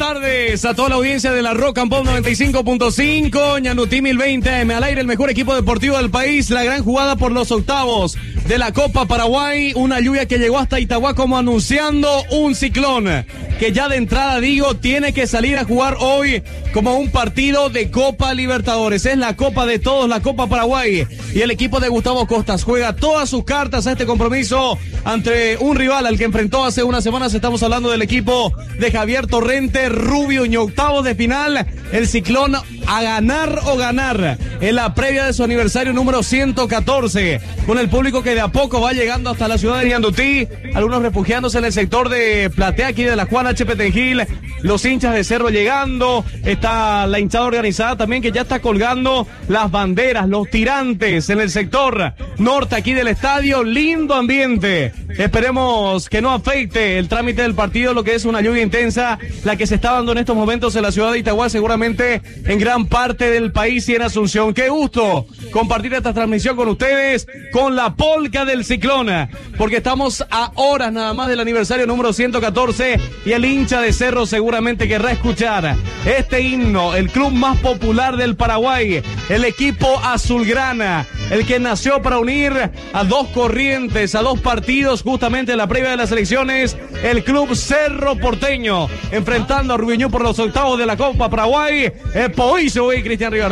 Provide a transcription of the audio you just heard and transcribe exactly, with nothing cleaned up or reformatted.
tardes a toda la audiencia de la Rock and Pop noventa y cinco punto cinco, Ñanutí mil veinte A M al aire, el mejor equipo deportivo del país, la gran jugada por los octavos de la Copa Paraguay, una lluvia que llegó hasta Itagua como anunciando un ciclón, que ya de entrada digo, tiene que salir a jugar hoy como un partido de Copa Libertadores, es la Copa de todos, la Copa Paraguay, y el equipo de Gustavo Costas juega todas sus cartas a este compromiso ante un rival al que enfrentó hace unas semanas. Estamos hablando del equipo de Javier Torrente, Rubio, y octavos de final, el ciclón a ganar o ganar en la previa de su aniversario número ciento catorce, con el público que de a poco va llegando hasta la ciudad de Ñandutí, algunos refugiándose en el sector de Platea, aquí de la Juan H. Petengil, los hinchas de Cerro llegando, está la hinchada organizada también que ya está colgando las banderas, los tirantes en el sector norte aquí del estadio, lindo ambiente, esperemos que no afecte el trámite del partido, lo que es una lluvia intensa, la que se está dando en estos momentos en la ciudad de Itagua, seguramente en gran parte del país y en Asunción. Qué gusto compartir esta transmisión con ustedes, con la polca del ciclón, porque estamos a horas nada más del aniversario número ciento catorce y el hincha de Cerro seguramente querrá escuchar este himno, el club más popular del Paraguay, el equipo azulgrana, el que nació para unir a dos corrientes, a dos partidos justamente en la previa de las elecciones, el club Cerro Porteño, enfrentando a Rubiñú por los octavos de la Copa Paraguay, el Poiso y Cristian Rivera.